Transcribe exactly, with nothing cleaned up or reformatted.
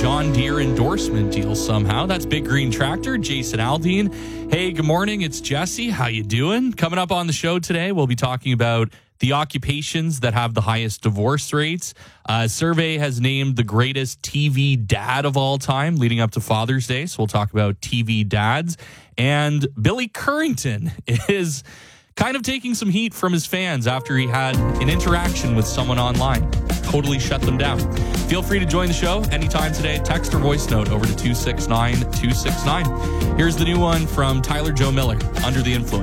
John Deere endorsement deal somehow. That's Big Green Tractor, Jason Aldean. Hey, good morning. It's Jesse. How you doing? Coming up on the show today, we'll be talking about the occupations that have the highest divorce rates. A survey has named the greatest T V dad of all time leading up to Father's Day. So we'll talk about T V dads. And Billy Currington is kind of taking some heat from his fans after he had an interaction with someone online. Totally shut them down. Feel free to join the show anytime today. Text or voice note over to two six nine two six nine. Here's the new one from Tyler Joe Miller, Under the Influence.